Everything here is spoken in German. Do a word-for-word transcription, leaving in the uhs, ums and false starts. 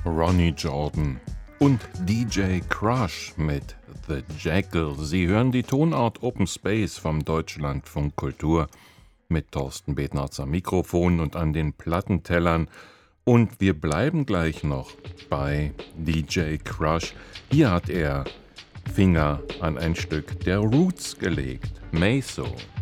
Ronnie Jordan und D J Crush mit The Jackal. Sie hören die Tonart Open Space vom Deutschlandfunk Kultur mit Thorsten Bednarz am Mikrofon und an den Plattentellern. Und wir bleiben gleich noch bei D J Crush. Hier hat er Finger an ein Stück der Roots gelegt, Meso.